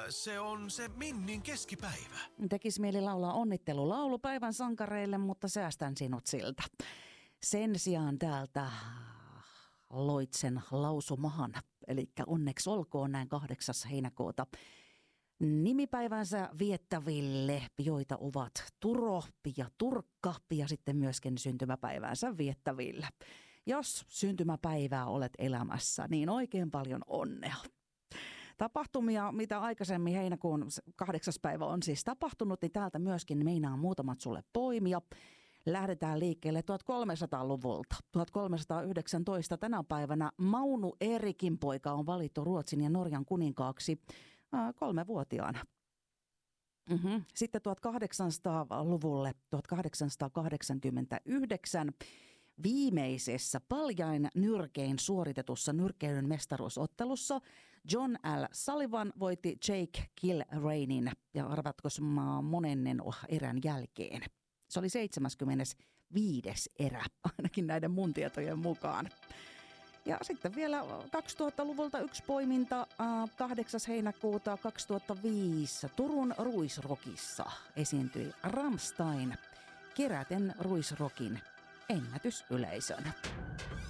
se on se Minnin keskipäivä. Tekis mieli laulaa onnittelulaulu päivän sankareille, mutta säästän sinut siltä. Sen sijaan täältä Loitsen lausumahan, eli onneksi olkoon näin 8. heinäkuuta. Nimipäivänsä viettäville, joita ovat Turo ja Turkka ja sitten myöskin syntymäpäivänsä viettäville. Jos syntymäpäivää olet elämässä, niin oikein paljon onnea. Tapahtumia, mitä aikaisemmin heinäkuun 8. päivä on siis tapahtunut, niin täältä myöskin meinaa muutamat sulle poimia. Lähdetään liikkeelle 1300-luvulta. 1319 tänä päivänä Maunu Erikin poika on valittu Ruotsin ja Norjan kuninkaaksi 3-vuotiaana. Sitten 1800-luvulle 1889 viimeisessä paljain nyrkein suoritetussa nyrkkeilyn mestaruusottelussa John L. Sullivan voitti Jake Kilrainin ja arvatko monennen erän jälkeen. Se oli 75. erä, ainakin näiden mun tietojen mukaan. Ja sitten vielä 2000-luvulta yksi poiminta, 8. heinäkuuta 2005 Turun Ruisrockissa esiintyi Rammstein keräten Ruisrockin ennätysyleisön.